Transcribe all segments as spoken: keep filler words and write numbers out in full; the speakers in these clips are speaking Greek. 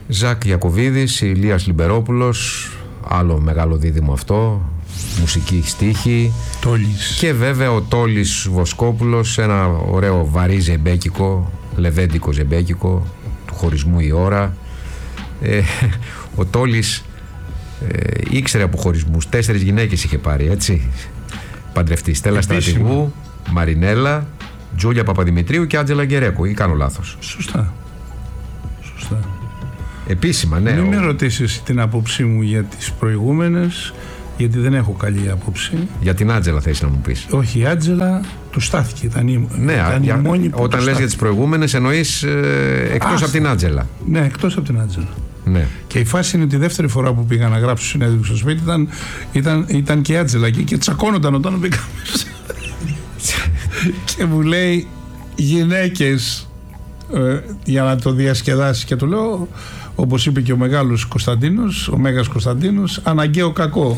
Ζακ Ιακωβίδης, Ηλίας Λιμπερόπουλος, άλλο μεγάλο δίδυμο αυτό, μουσική στίχη. Τόλης. Και βέβαια ο Τόλης Βοσκόπουλος, ένα ωραίο βαρύ ζεμπέκικο, λεβέντικο ζεμπέκικο, του χωρισμού η ώρα. Ε, ο Τόλης ε, ήξερε από χωρισμούς, τέσσερις γυναίκες είχε πάρει, έτσι. Παντρευτή, Στέλλα Στρατηγού, Μαρινέλα, Τζούλια Παπαδημητρίου και Άντζελα Γκερέκου, ή κάνω λάθος? Σωστά. Σωστά. Επίσημα, ναι. Μην ο... με ρωτήσεις την άποψή μου για τις προηγούμενες, γιατί δεν έχω καλή άποψη. Για την Άντζελα θες να μου πεις? Όχι, η Άντζελα του στάθηκε. Ήταν η, ναι, ήταν για, η μόνη που όταν λες για τις προηγούμενες εννοείς ε, εκτός από την Άντζελα. Ναι, εκτός από την Άντζελα. Ναι. Και η φάση είναι ότι η δεύτερη φορά που πήγα να γράψω συνέντευξη στο σπίτι ήταν, ήταν, ήταν και η Άντζελα εκεί και τσακώνονταν όταν πήγαμε. Και μου λέει γυναίκες ε, για να το διασκεδάσει, και του λέω, όπως είπε και ο μεγάλος Κωνσταντίνος, ο Μέγας Κωνσταντίνος, αναγκαίο κακό.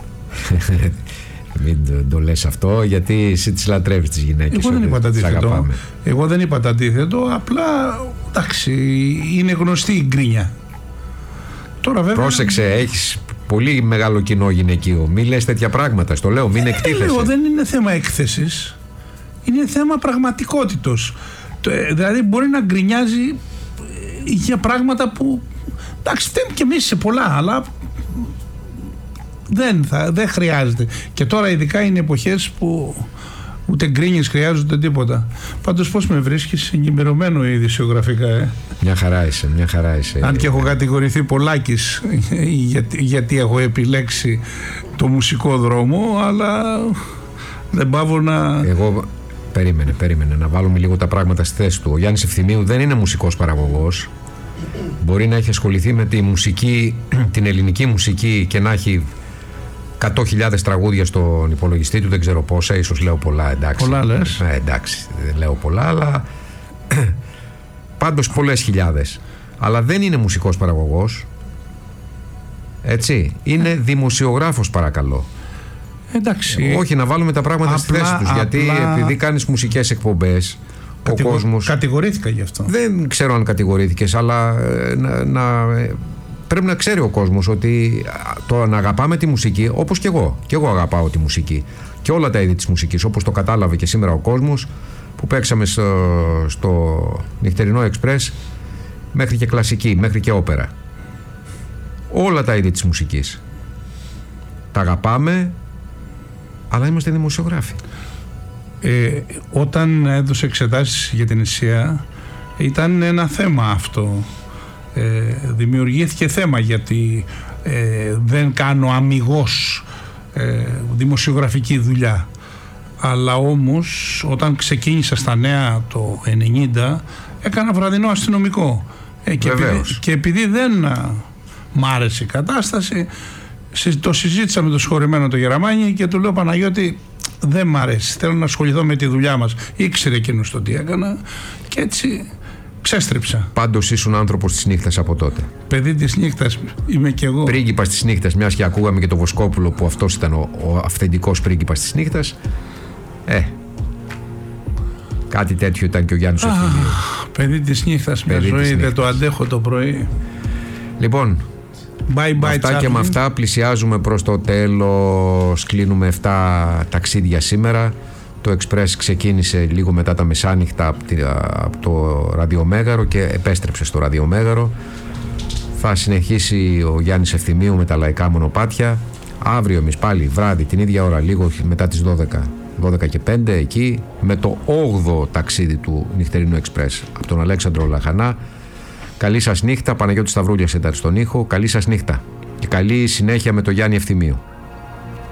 Μην το, το λες αυτό, γιατί εσύ τις λατρεύεις τις γυναίκες. Εγώ δεν είπα τα αντίθετο. Εγώ δεν είπα τα αντίθετο, απλά εντάξει, είναι γνωστή η γκρίνια. Τώρα βέβαια... Πρόσεξε, έχεις πολύ μεγάλο κοινό γυναικείο. Μην λες τέτοια πράγματα, στο λέω, μην εκτίθεσαι. Λέω, δεν είναι θέμα έκθεσης, είναι θέμα πραγματικότητος. Δηλαδή μπορεί να γκρινιάζει για πράγματα που, εντάξει, φταίμε και εμείς σε πολλά, αλλά δεν, θα, δεν χρειάζεται. Και τώρα ειδικά είναι εποχές που ούτε γκρίνιες χρειάζονται τίποτα. Πάντως πώς με βρίσκεις ενημερωμένο ειδησιογραφικά, ε? Μια χαρά είσαι, μια χαρά είσαι. Αν και έχω κατηγορηθεί πολλάκις γιατί, γιατί έχω επιλέξει το μουσικό δρόμο, αλλά δεν πάω να... Εγώ, περίμενε, περίμενε, να βάλουμε λίγο τα πράγματα στη θέση του. Ο Γιάννης Ευθυμίου δεν είναι μουσικός παραγωγός. Μπορεί να έχει ασχοληθεί με τη μουσική, την ελληνική μουσική, και να έχει εκατό χιλιάδες τραγούδια στον υπολογιστή του, δεν ξέρω πόσα, ίσως λέω πολλά, εντάξει. Πολλά λες. Ε, εντάξει, δεν λέω πολλά, αλλά πάντως πολλές χιλιάδες. Αλλά δεν είναι μουσικός παραγωγός, έτσι, είναι δημοσιογράφος, παρακαλώ. Εντάξει. Όχι, να βάλουμε τα πράγματα απλά, στη θέση τους, απλά... γιατί επειδή κάνεις μουσικές εκπομπές, Κατηγο... ο κόσμος... Κατηγορήθηκα γι' αυτό. Δεν ξέρω αν κατηγορήθηκες, αλλά να, να, πρέπει να ξέρει ο κόσμος ότι το να αγαπάμε τη μουσική, όπως και εγώ, και εγώ αγαπάω τη μουσική και όλα τα είδη της μουσικής, όπως το κατάλαβε και σήμερα ο κόσμος, που παίξαμε στο, στο Νυχτερινό Εξπρές, μέχρι και κλασική, μέχρι και όπερα. Όλα τα είδη της μουσικής τα αγαπάμε, αλλά είμαστε δημοσιογράφοι. Ε, όταν έδωσε εξετάσεις για την ΕΣΥΑ ήταν ένα θέμα αυτό. Ε, δημιουργήθηκε θέμα γιατί ε, δεν κάνω αμιγώς ε, δημοσιογραφική δουλειά. Αλλά όμως όταν ξεκίνησα στα νέα το ενενήντα έκανα βραδινό αστυνομικό. Ε, και, επειδή, και επειδή δεν α, μ' άρεσε η κατάσταση, το συζήτησα με το συγχωρεμένο το Γεραμάνι και του λέω, Παναγιώτη, δεν μ' αρέσει, θέλω να ασχοληθώ με τη δουλειά μας. Ήξερε εκείνος το τι έκανα και έτσι ξέστρεψα. Πάντως ήσουν άνθρωπος της νύχτας από τότε. Παιδί της νύχτας είμαι κι εγώ. Πρίγκιπας της νύχτας, μιας και ακούγαμε και τον Βοσκόπουλο που αυτός ήταν ο, ο αυθεντικός πρίγκιπας της νύχτας. Ε, κάτι τέτοιο ήταν και ο Γιάννης Ευθυμίου. Παιδί της νύχτας, μια ζωή, νύχτας. Δεν το αντέχω το πρωί. Λοιπόν, bye bye, με αυτά Charlie. και με αυτά πλησιάζουμε προς το τέλος. Κλείνουμε επτά ταξίδια σήμερα. Το Express ξεκίνησε λίγο μετά τα μεσάνυχτα από το Ραδιομέγαρο και επέστρεψε στο Ραδιομέγαρο. Θα συνεχίσει ο Γιάννης Ευθυμίου με τα λαϊκά μονοπάτια. Αύριο εμείς πάλι βράδυ την ίδια ώρα, λίγο μετά τις δώδεκα, δώδεκα και πέντε, εκεί με το όγδοο ταξίδι του Νυχτερινού Εξπρές από τον Αλέξανδρο Λαχανά. Καλή σας νύχτα. Παναγιώτης Σταυρούλιας ήταν στον ήχο. Καλή σας νύχτα και καλή συνέχεια με τον Γιάννη Ευθυμίου.